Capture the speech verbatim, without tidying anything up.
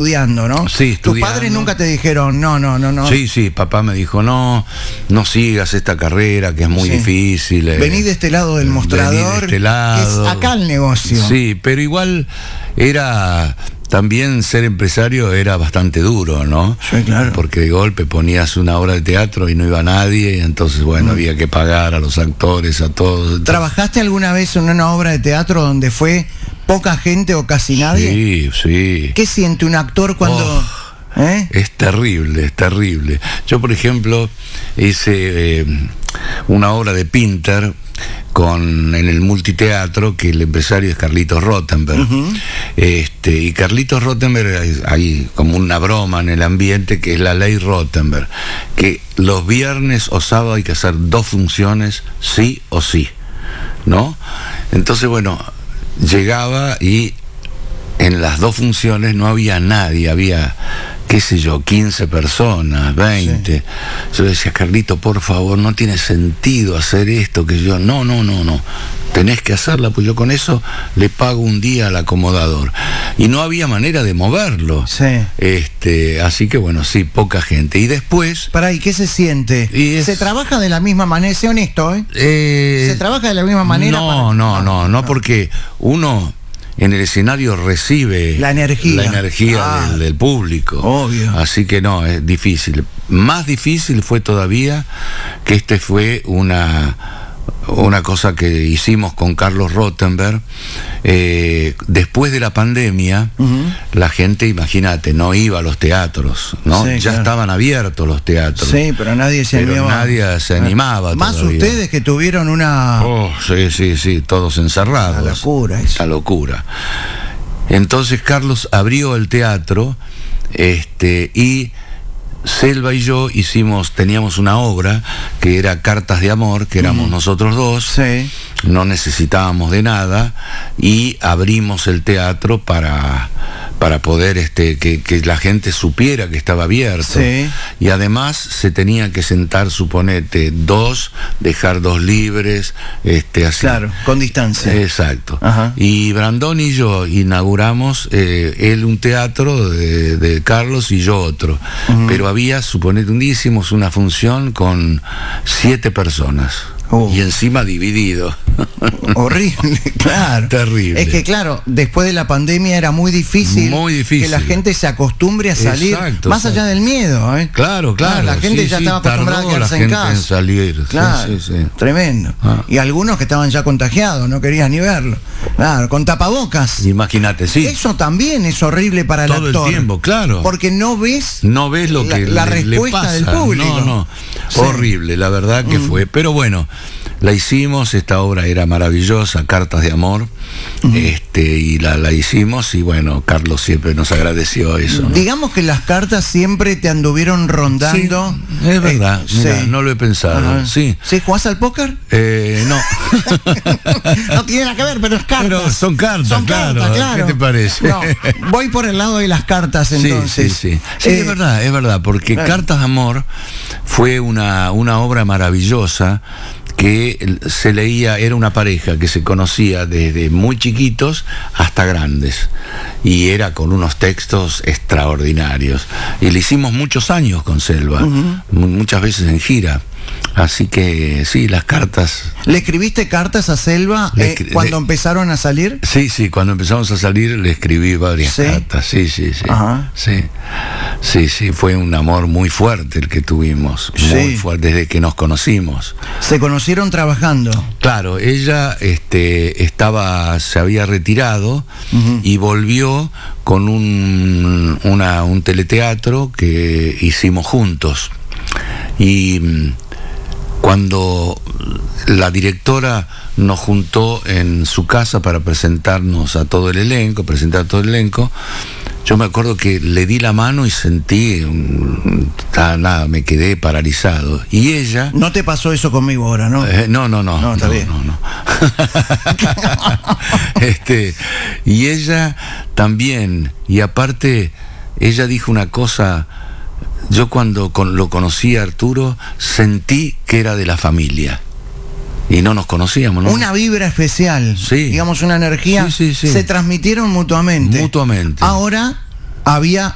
estudiando, ¿no? Sí, estudiando. ¿Tus padres nunca te dijeron, no, no, no, no? Sí, sí, papá me dijo, no, no sigas esta carrera que es muy Sí. difícil. Eh, Vení de este lado del mostrador, vení de este lado. que es acá el negocio. Sí, pero igual era... También ser empresario era bastante duro, ¿no? Sí, claro. Porque de golpe ponías una obra de teatro y no iba nadie, y entonces, bueno, mm. había que pagar a los actores, a todos. ¿Trabajaste alguna vez en una obra de teatro donde fue poca gente o casi nadie? Sí, sí. ¿Qué siente un actor cuando...? Oh, ¿eh? Es terrible, es terrible. Yo, por ejemplo, hice eh, una obra de Pinter con en el multiteatro, que el empresario es Carlitos Rottenberg. Uh-huh. este, y Carlitos Rottenberg, hay, hay como una broma en el ambiente, que es la ley Rottenberg, que los viernes o sábado hay que hacer dos funciones sí o sí, ¿no? Entonces, bueno, llegaba y en las dos funciones no había nadie, había, qué sé yo, quince personas, veinte. Sí. Yo decía, Carlito, por favor, no tiene sentido hacer esto, que yo, no, no, no, no, tenés que hacerla, pues yo con eso le pago un día al acomodador. Y no había manera de moverlo. Sí. Este, así que bueno, sí, poca gente. Y después... Pará, ¿y qué se siente? Y es, ¿Se trabaja de la misma manera? Sé honesto, ¿eh? eh ¿Se trabaja de la misma manera? No, para... no, no, no, no, porque uno... en el escenario recibe la energía, la energía ah, del, del público. Obvio. Así que no, es difícil. Más difícil fue todavía que este fue una, una cosa que hicimos con Carlos Rottenberg. Eh, después de la pandemia, uh-huh. la gente, imagínate, no iba a los teatros, ¿no? Sí, ya claro. Estaban abiertos los teatros. Sí, pero nadie se pero animaba. nadie se animaba. Más todavía. Ustedes que tuvieron una... Oh, sí, sí, sí, todos encerrados. La locura eso. La locura. Entonces Carlos abrió el teatro, este, y Selva y yo hicimos, teníamos una obra que era Cartas de Amor, que éramos mm. nosotros dos, sí. no necesitábamos de nada, y abrimos el teatro para, para poder este, que, que la gente supiera que estaba abierto. Sí. Y además se tenía que sentar, suponete, dos, dejar dos libres, este, así. Claro, con distancia. Exacto. Ajá. Y Brandón y yo inauguramos, eh, él un teatro de, de Carlos y yo otro. Uh-huh. Pero había, suponete, un día hicimos una función con siete personas. Uh. Y encima dividido. Horrible, claro. Terrible. Es que claro, después de la pandemia era muy difícil, muy difícil. que la gente se acostumbre a salir, exacto, más exacto. allá del miedo, ¿eh? Claro, claro. claro la gente sí, ya sí, estaba acostumbrada a quedarse la en gente casa. En salir. Claro, sí, sí, sí. Tremendo. Ah. Y algunos que estaban ya contagiados, no querían ni verlo. Claro, con tapabocas. Imagínate, sí. Eso también es horrible para el todo actor. Todo el tiempo, claro. Porque no ves, no ves lo que la, la le, respuesta le del pasa. público. No, no. Sí. Horrible, la verdad que mm. fue. Pero bueno, la hicimos, esta obra era maravillosa, Cartas de Amor, uh-huh. este, y la, la hicimos, y bueno, Carlos siempre nos agradeció eso, ¿no? Digamos que las cartas siempre te anduvieron rondando. Sí, es verdad, eh, mirá, sí. no lo he pensado. Uh-huh. Sí. ¿Sí jugás al póker? Eh, no. No tiene nada que ver, pero es cartas. Pero son cartas, son claro. cartas, claro. ¿Qué te parece? No, voy por el lado de las cartas entonces. Sí, sí, sí. Sí, eh, es verdad, es verdad, porque claro. Cartas de Amor fue una, una obra maravillosa que se leía, era una pareja que se conocía desde muy chiquitos hasta grandes, y era con unos textos extraordinarios, y le hicimos muchos años con Selva, uh-huh. muchas veces en gira. Así que sí, las cartas. ¿Le escribiste cartas a Selva eh, escri- cuando le... empezaron a salir? Sí, sí, cuando empezamos a salir le escribí varias ¿Sí? cartas. Sí, sí, sí. Ajá. Sí, sí, sí, fue un amor muy fuerte el que tuvimos, sí. muy fuerte desde que nos conocimos. ¿Se conocieron trabajando? Claro, ella este, estaba, se había retirado uh-huh. y volvió con un, una, un teleteatro que hicimos juntos. Y cuando la directora nos juntó en su casa para presentarnos a todo el elenco, presentar a todo el elenco, yo me acuerdo que le di la mano y sentí, nada, me quedé paralizado. Y ella... No te pasó eso conmigo ahora, ¿no? Eh, no, no, no. No, está no, bien. No, no. este, y ella también, y aparte, ella dijo una cosa... Yo cuando con, lo conocí a Arturo, sentí que era de la familia. Y no nos conocíamos, ¿no? Una vibra especial, sí. digamos una energía, sí, sí, sí. se transmitieron mutuamente. Mutuamente. Ahora había